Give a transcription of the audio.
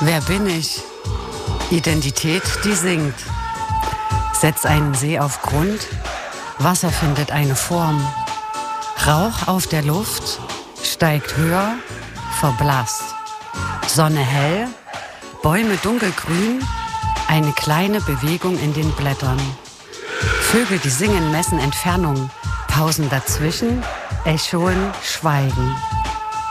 Wer bin ich? Identität, die singt. Setz einen See auf Grund, Wasser findet eine Form. Rauch auf der Luft, steigt höher, verblasst. Sonne hell, Bäume dunkelgrün, eine kleine Bewegung in den Blättern. Vögel, die singen, messen Entfernung, Pausen dazwischen, Echoen, Schweigen.